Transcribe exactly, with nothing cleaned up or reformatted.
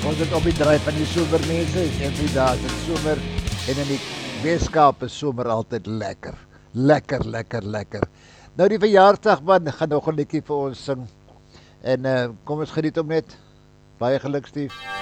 Ons het op die draai van die somer mense, en die dae is dit somer, en in die Weskaap is somer altyd lekker. Lekker, lekker, lekker. Nou die verjaarsdagman gaan nog 'n liedjie vir ons sing. En uh, kom ons geniet hom net. Baie geluk, Steve.